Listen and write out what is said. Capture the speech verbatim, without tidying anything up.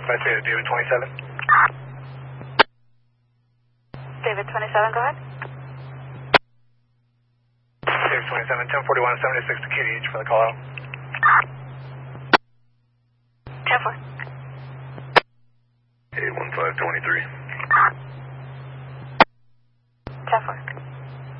That's it, David twenty-seven. David twenty-seven, go ahead. David twenty-seven, ten forty-one, seventy-six to K D H for the call out. ten four. eight one five twenty-three.